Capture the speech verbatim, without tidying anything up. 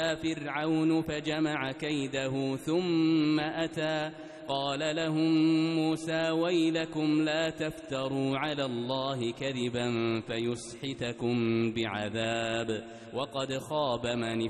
فرعون فجمع كيده ثم أتى قال لهم موسى ويلكم لا تفتروا على الله كذبا فيسحتكم بعذاب وقد خاب من